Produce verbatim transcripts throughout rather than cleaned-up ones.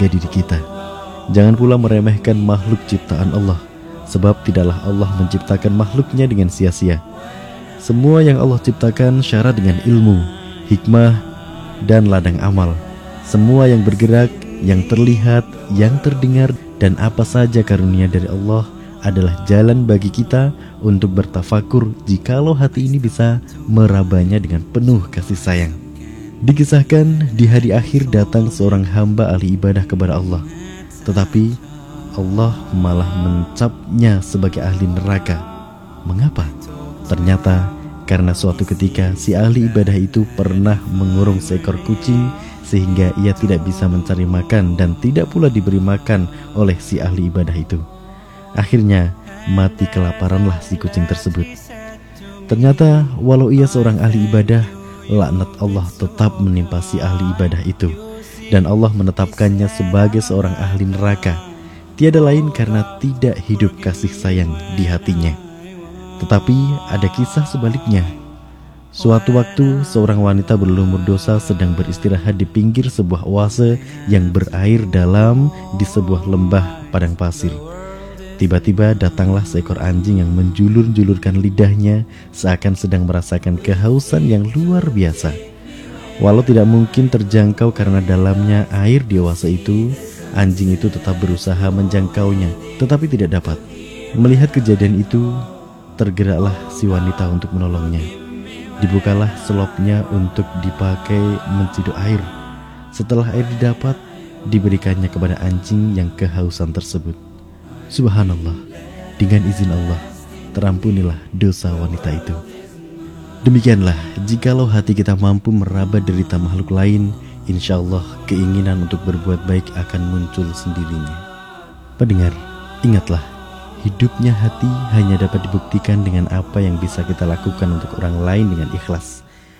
diri kita. Jangan pula meremehkan makhluk ciptaan Allah, sebab tidaklah Allah menciptakan makhluknya dengan sia-sia. Semua yang Allah ciptakan syarat dengan ilmu, hikmah, dan ladang amal. Semua yang bergerak, yang terlihat, yang terdengar, dan apa saja karunia dari Allah adalah jalan bagi kita untuk bertafakur jikalau hati ini bisa merabanya dengan penuh kasih sayang. Dikisahkan di hari akhir datang seorang hamba ahli ibadah kepada Allah, tetapi Allah malah mencapnya sebagai ahli neraka. Mengapa? Ternyata karena suatu ketika si ahli ibadah itu pernah mengurung seekor kucing sehingga ia tidak bisa mencari makan dan tidak pula diberi makan oleh si ahli ibadah itu. Akhirnya mati kelaparanlah si kucing tersebut. Ternyata walau ia seorang ahli ibadah, laknat Allah tetap menimpa si ahli ibadah itu, dan Allah menetapkannya sebagai seorang ahli neraka. Tiada lain karena tidak hidup kasih sayang di hatinya. Tetapi ada kisah sebaliknya. Suatu waktu seorang wanita berlumur dosa sedang beristirahat di pinggir sebuah oase yang berair dalam di sebuah lembah padang pasir. Tiba-tiba datanglah seekor anjing yang menjulur-julurkan lidahnya seakan sedang merasakan kehausan yang luar biasa. Walau tidak mungkin terjangkau karena dalamnya air di oase itu, anjing itu tetap berusaha menjangkaunya, tetapi tidak dapat. Melihat kejadian itu, tergeraklah si wanita untuk menolongnya. Dibukalah selopnya untuk dipakai menciduk air. Setelah air didapat, diberikannya kepada anjing yang kehausan tersebut. Subhanallah, dengan izin Allah, terampunilah dosa wanita itu. Demikianlah, jikalau hati kita mampu meraba derita makhluk lain, insya Allah keinginan untuk berbuat baik akan muncul sendirinya. Pendengar, ingatlah, hidupnya hati hanya dapat dibuktikan dengan apa yang bisa kita lakukan untuk orang lain dengan ikhlas.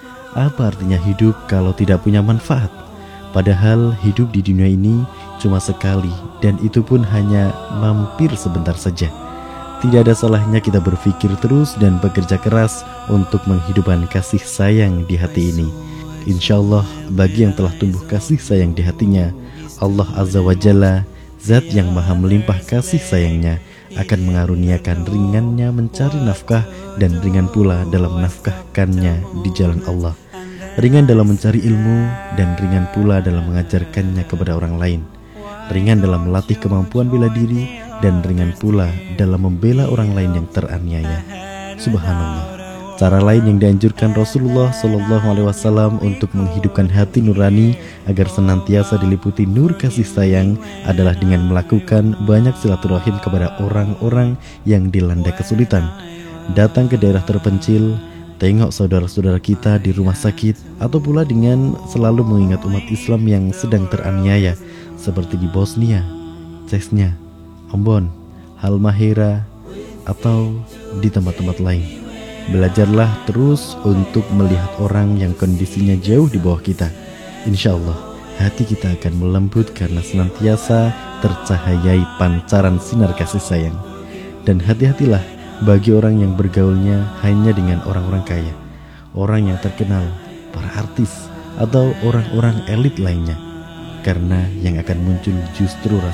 Apa artinya hidup kalau tidak punya manfaat? Padahal hidup di dunia ini cuma sekali, dan itu pun hanya mampir sebentar saja. Tidak ada salahnya kita berpikir terus dan bekerja keras untuk menghidupkan kasih sayang di hati ini. Insya Allah bagi yang telah tumbuh kasih sayang di hatinya, Allah Azza wa Jalla, Zat yang maha melimpah kasih sayangnya, akan mengaruniakan ringannya mencari nafkah dan ringan pula dalam menafkahkannya di jalan Allah. Ringan dalam mencari ilmu dan ringan pula dalam mengajarkannya kepada orang lain. Ringan dalam melatih kemampuan bela diri dan ringan pula dalam membela orang lain yang teraniaya. Subhanallah. Cara lain yang dianjurkan Rasulullah shallallahu alaihi wasallam untuk menghidupkan hati nurani agar senantiasa diliputi nur kasih sayang adalah dengan melakukan banyak silaturahim kepada orang-orang yang dilanda kesulitan. Datang ke daerah terpencil, tengok saudara-saudara kita di rumah sakit, atau pula dengan selalu mengingat umat Islam yang sedang teraniaya seperti di Bosnia, Chechnya, Ambon, Halmahera, atau di tempat-tempat lain. Belajarlah terus untuk melihat orang yang kondisinya jauh di bawah kita. Insya Allah hati kita akan melembut karena senantiasa tercahayai pancaran sinar kasih sayang. Dan hati-hatilah bagi orang yang bergaulnya hanya dengan orang-orang kaya, orang yang terkenal, para artis, atau orang-orang elit lainnya. Karena yang akan muncul justru rasa